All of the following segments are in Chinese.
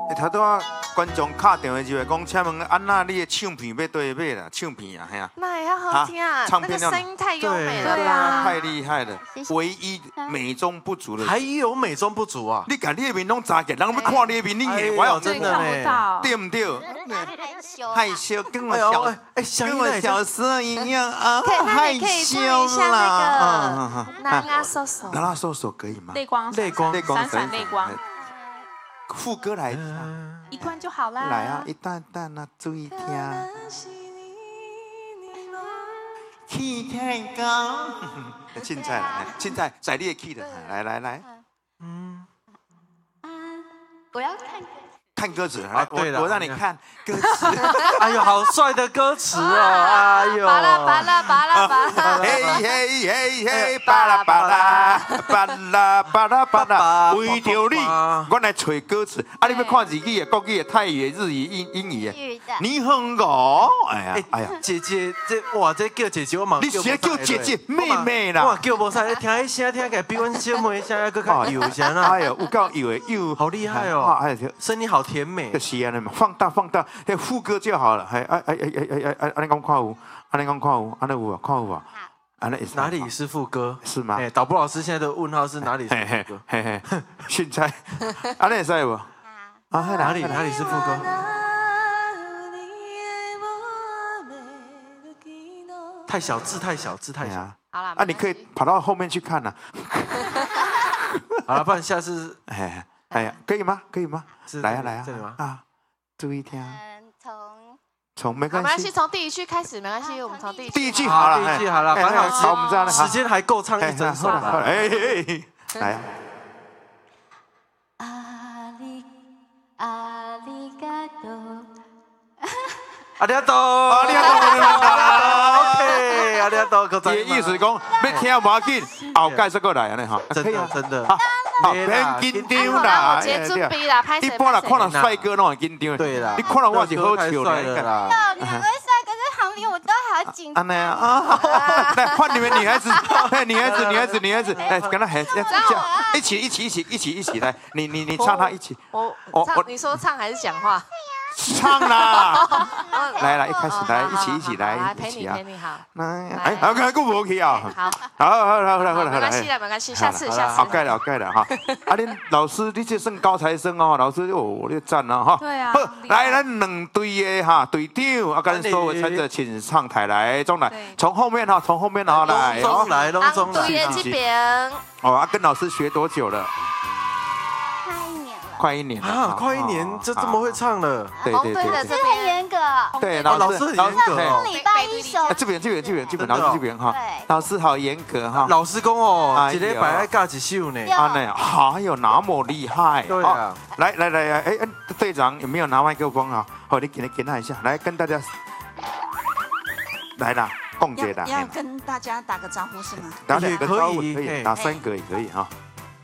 头拄啊，观众敲电话就会讲，请问安娜，你的唱片要对买啦？唱片啊，嘿啊。 那也好听啊，那个声音太优美了， 对啊，太厉害了，唯一美中不足的。 还有美中不足啊！ 你把你的面拢扎起，人要看你的面，你眼歪哦， 真的呢， 对不对？害羞，跟我小时候一样啊，害羞啦。那拉搜索， 那拉搜索可以吗？ 泪光，闪闪泪光。 副歌来一段就好啦。 来啊，一段段啊，注意听。起太高，现在来，现在在你的 key 的，来， 我要看歌词，来，我让你看歌词。 哎呦，好帅的歌词哦！哎呦， 巴拉巴拉巴拉巴拉， 嘿嘿嘿嘿，巴拉巴拉巴拉巴拉巴拉，为着你，我来找歌词。啊，你要看日语的、国语的、泰语的、日语、英语的。你很我，哎呀， 姐姐，这叫姐姐，我嘛。 你是叫姐姐妹妹啦？ 我叫无啥，听迄声听起来比阮小妹声还更较幼声啊！ 哎呦，有够幼的幼， 好厉害哦！哎，声音好甜美。 就是安尼嘛，放大，那副歌就好了。哎，安尼讲看有，安尼讲看有，安尼有啊，看有啊。 哪里是副歌？ 是吗？ 哎，导播老师现在的问号是哪里是副歌？ 嘿，现在安尼会使无？啊，哪里是副歌？ 太小，字太小。 好了， 啊，你可以跑到后面去看呐。 好了，不然下次， 哎呀，可以吗？来啊！ 这里吗？ 啊，注意听。 从没关系， 从第一句开始没关系，我们从第一句好了， 反正好，我们这样时间还够唱一整首了。 哎，来啊！ 阿里阿多，OK， 阿里阿多， 伊意思讲要听无要紧，后盖再过来安尼哈， 真的。 好，别紧张啦，一般啦，看到帅哥拢会紧张。 对啦， 你看到我是好笑的啦。 两位帅哥在旁边，我都好紧张。 安尼啊，来换你们女孩子，女孩子，来跟他一起来，你唱他一起。 我唱，你说唱还是讲话？ 唱啦！来，一开始来，一起来， 陪你好。 哎，好，个无去啊。好， 没关系，下次。 好盖了哈。啊，恁老师，你这算高材生哦，老师哦，你赞啊哈。 对啊。 好，来，咱两队的哈队长啊，跟所有参者请上台来，中来，从后面哈来。 龙中来。 队这边。 哦，跟老师学多久了？快一年啊！快一年就这么会唱了， 对， 老师很严格， 对， 老师很严格哦。礼拜一首， 这边，老师这边哈，老师好严格哈。 老师讲哦，一礼拜要教一首呢。 啊呢，还有那么厉害？ 对啊， 来，哎，队长有没有拿麦克风啊？好，你给他一下，来跟大家来啦，共结的。 要跟大家打个招呼是吗？ 打2个招呼可以，打3个也可以哈。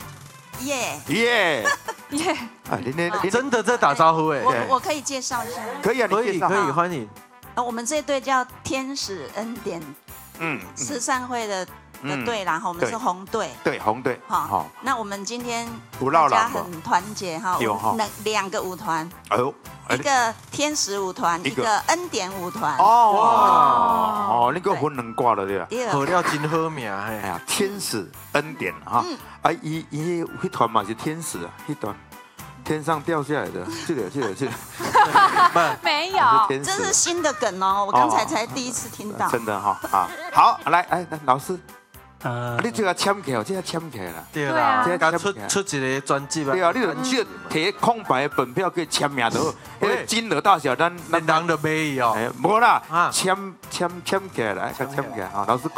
耶！啊，你真的在打招呼哎！ 我可以介绍一下吗？ 可以啊， 可以欢迎。 我们这队叫天使恩典，慈善会的队，然后我们是红队， 对，红队。 好，那我们今天大家很团结哈， 有哈 ，2个舞团， 哎呦， 一个天使舞团，一个恩典舞团。 哦，你个分2挂了对吧？ 好料真好命哎呀，天使恩典哈，啊，一团嘛是天使啊，一团。天上掉下来的，这个， 没有， 这是新的梗哦，我刚才第一次听到， 真的哈，好，来，老师，你这个签起，这个签起啦， 对啦，这个出一个专辑啊， 对啊，你就只摕空白的本票去签名就好，那个金额大小咱人都买哦， 无啦，签起来，来，签起来，老师讲。